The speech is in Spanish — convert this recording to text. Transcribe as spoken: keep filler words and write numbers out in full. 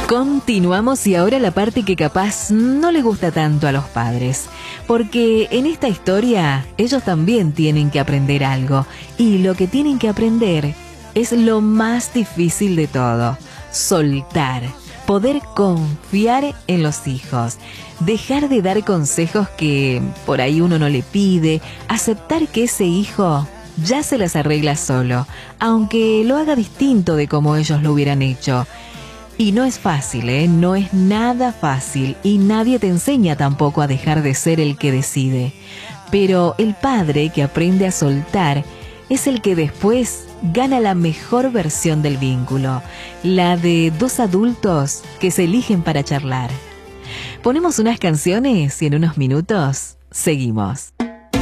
Continuamos y ahora la parte que capaz no le gusta tanto a los padres, porque en esta historia ellos también tienen que aprender algo, y lo que tienen que aprender es lo más difícil de todo: soltar, poder confiar en los hijos, dejar de dar consejos que por ahí uno no le pide, aceptar que ese hijo ya se las arregla solo, aunque lo haga distinto de como ellos lo hubieran hecho. Y no es fácil, ¿eh? No es nada fácil, y nadie te enseña tampoco a dejar de ser el que decide. Pero el padre que aprende a soltar es el que después gana la mejor versión del vínculo, la de dos adultos que se eligen para charlar. Ponemos unas canciones y en unos minutos seguimos.